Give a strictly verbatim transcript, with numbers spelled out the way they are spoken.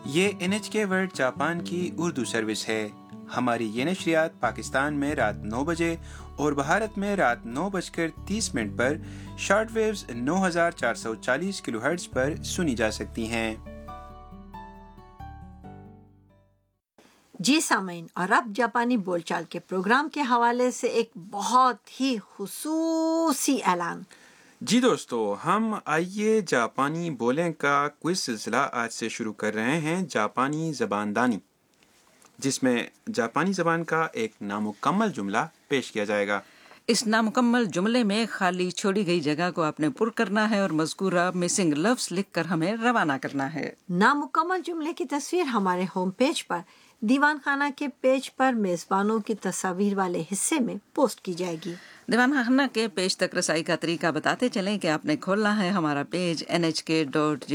ये N H के world Japan की उर्दू सर्विस है। हमारी ये नशरियात पाकिस्तान में रात नौ बजे और भारत में रात नौ बजकर तीस मिनट पर शॉर्ट वेव्स नौ हज़ार चार सौ चालीस किलोहर्ट्ज पर सुनी जा सकती हैं। जी सामीन, और अब जापानी बोलचाल के प्रोग्राम के हवाले से एक बहुत ही खुसूसी ऐलान। जी दोस्तों, हम आइए जापानी बोलें का क्विज सिलसिला आज से शुरू कर रहे हैं। जापानी ज़बानदानी, जिसमें जापानी ज़बान का एक नामुकम्मल जुमला पेश किया जाएगा। इस नामुकम्मल जुमले में खाली छोड़ी गई जगह को आपने पुर करना है और मज़कूरा मिसिंग लफ्ज़ लिखकर हमें रवाना करना है। नामुकम्मल जुमले की तस्वीर हमारे होम पेज पर दीवान खाना के पेज पर मेजबानों की तस्वीर वाले हिस्से में पोस्ट की जाएगी। दीवान खाना के पेज तक रसाई का तरीका बताते चलें कि आपने खोलना है हमारा पेज एन एच के डॉट